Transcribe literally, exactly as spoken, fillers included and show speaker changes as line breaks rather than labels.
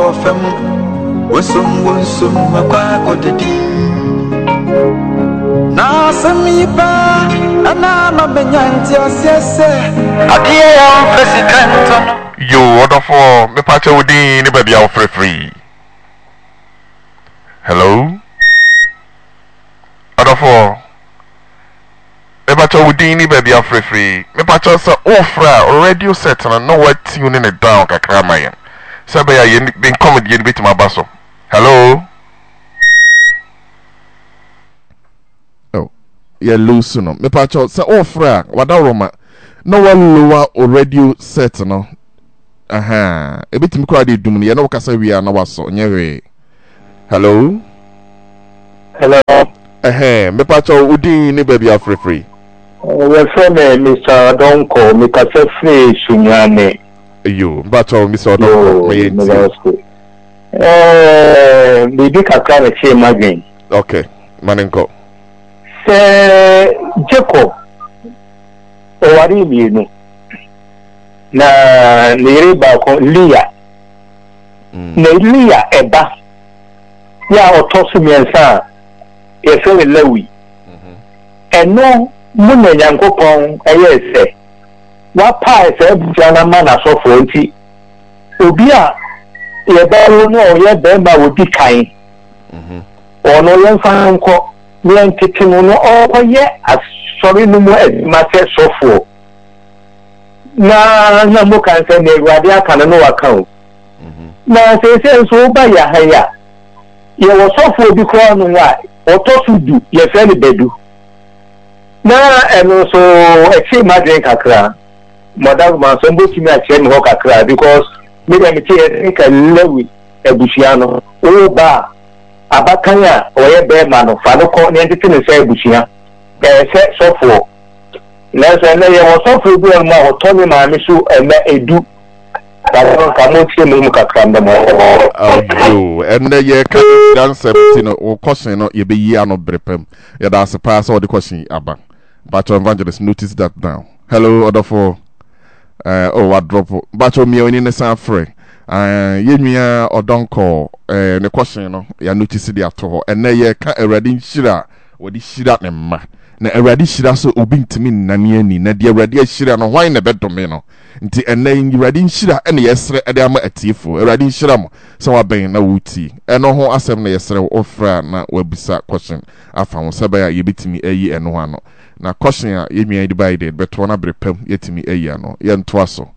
fem wosum wosum makwa kodedi na samipa ana mabenyanti osese adie ya president
yo order for me pacha wodi ni baby out free free. Hello order for me pacha wodi ni baby out free free. Me pacha say ofra radio set na no what tuning it down kakra mayen sabe ya yen bin comedy yen bit my baso. Hello oh yeah loose no me pacha say ofra wada roma no one lower or radio set no aha e bit me kwa de dum ne no kasa wi na waso nyewe. Hello
hello
eh me pacha udin ni baby afre free.
We from Mister Donko me kasa free sunyane
yo pacha Mister Donko me yenti
eh bibi kakra na che magin.
Okay manenko
se Jacob owari mienu na nere ba ko Lia na Lia eba ya otosu miensa e fe lewi eno muna nyankopon ayese wa pa ese buana mana sofo nti obi a ye ba ro no ye be ma wo di kan mhm ono ye fa nko ni entitinu no o ye asori no mo e ma se sofo na na mo kan se ne gwade aka no waka o na se se so ba ya haya ye wo sofo bi ko no wa otosu du ye fe ni bedu na eno so echi madren kakra madam ma so mbo kimi a chen ho kakra because me dem tie ka lewi ebusiano o ba abakanya o ye be ma no fa no ko ne ntete ne se ebusia e se sofo na so na ye wo sofo bi ma otomi ma mi so eme edu ka ka mo tie mu kakra ndemo
oh and ye ka dance no o question no ye be yi ano brepem ye da se pass all the question aba. Bacho Evangelist, notice that now. Hello, order for uh oh what drop Bacho me oni ne san free. Uh ye nua odonko eh ne question no ya notice the ato and na ye ka erade nhira wodi hira ne ma. Na erade hira so obi ntimi nnane ani na de erade hira no hwan ne bedome no. Nti enne erade nhira ene yesre ede ama atiefo. Erade nhira mo so waben na wuti. Eno ho asem na yesre ofra na wabisa question afa ho sebe ya yebitimi ayi eno ho ano. Na question ya ye nua divided but one abrepam yetimi ayi ano ye ntoaso